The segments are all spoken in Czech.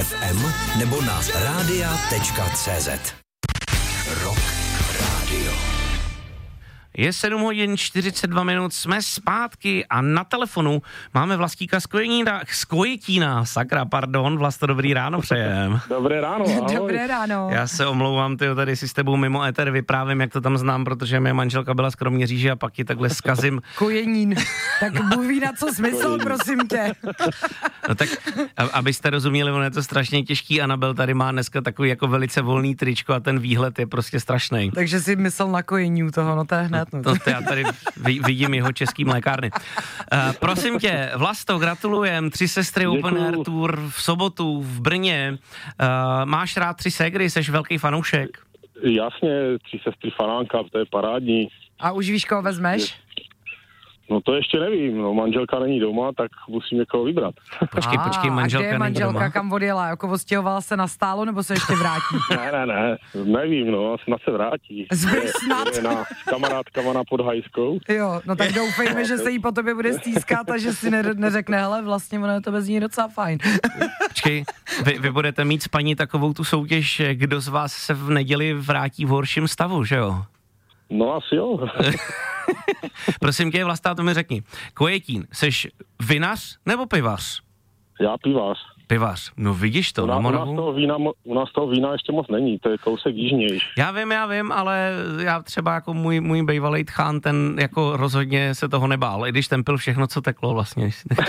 FM nebo na radia.cz. Rock Radio. Je 7 hodin 42 minut, jsme zpátky a na telefonu máme Vlastíka z Kojetína, Vlasto, dobrý ráno přejem. Dobré ráno, ahoj. Dobré ráno. Já se omlouvám, tady si s tebou mimo éter vyprávím, jak to tam znám, protože mě manželka byla z Kroměříže a pak ji takhle zkazím. Kojenín, tak Bůh ví na co smysl, prosím tě. No tak, abyste rozuměli, ono je to strašně těžký, Anabel tady má dneska takový jako velice volný tričko a ten výhled je prostě strašný. Takže si myslel na kojení u toho, no to je hned. To já tady vidím jeho český mlékárny. Prosím tě, Vlasto, gratulujem, 3 sestry Open Air Tour v sobotu v Brně. Máš rád 3 ségry, seš velký fanoušek? Jasně, 3 sestry Fanánka, to je parádní. A už víš, koho vezmeš? No to ještě nevím, no manželka není doma, tak musím někoho vybrat. Počkej, manželka není manželka doma? kam odjela? Jako odstěhovala se na stálo, nebo se ještě vrátí? Ne, nevím, no, snad se vrátí. Snad? Je s kamarádkama na Podhajskou. Jo, no tak doufejme, že se jí po tobě bude stýskat a že si neřekne, hele, vlastně ono je to bez ní docela fajn. Počkej, vy budete mít s paní takovou tu soutěž, kdo z vás se v neděli vrátí v horším stavu, že jo? No asi jo. Prosím tě, Vlastá, to mi řekni. Kojetín, seš vinař nebo pivař? Já pivař. Pivař, no vidíš to, na Moravu. U nás toho vína ještě moc není, to je kousek jižnější. Já vím, ale já třeba jako můj bývalý tchán, ten jako rozhodně se toho nebál, i když ten pil všechno, co teklo vlastně.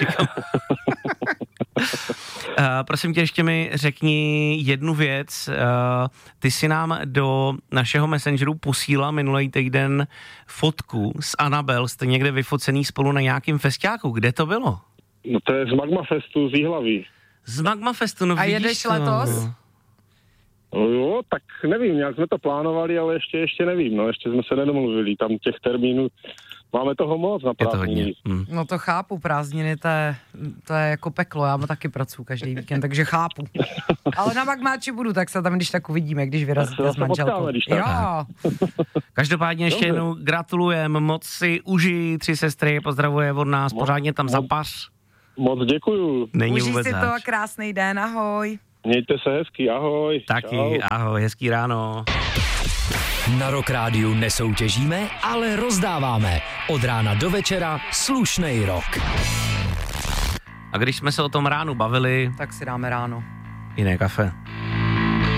Prosím tě, ještě mi řekni jednu věc. Ty si nám do našeho Messengeru posílal minulý týden fotku s Anabel, jste někde vyfocený spolu na nějakým festiáku. Kde to bylo? No to je z Magma Festu z Jihlavy. Z Magma Festu, no a vidíš jedeš to. letos? No jo, tak nevím, nějak jsme to plánovali, ale ještě nevím, no, ještě jsme se nedomluvili, tam těch termínů, máme toho moc na prázdniny. No to chápu, prázdniny, to je jako peklo, já taky pracuji každý víkend, takže chápu. Ale na Magmáči budu, tak se tam když tak uvidíme, když vyrazíte s manželkou. Jo. Každopádně ještě jednou gratulujem, moc si užij 3 sestry, pozdravuje od nás, pořádně tam zapař. Moc děkuju. Užij si to a krásný den, ahoj. Mějte se hezky, ahoj. Taky, čau. ahoj, hezký ráno. Na Rock Rádiu nesoutěžíme, ale rozdáváme. Od rána do večera slušnej rock. A když jsme se o tom ránu bavili, Tak si dáme ráno. jiné kafe.